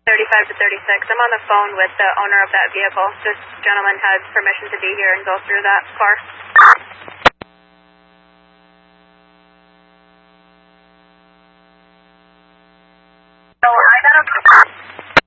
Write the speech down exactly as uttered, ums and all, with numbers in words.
thirty-five to thirty-six. I'm on the phone with the owner of that vehicle. This gentleman has permission to be here and go through that car.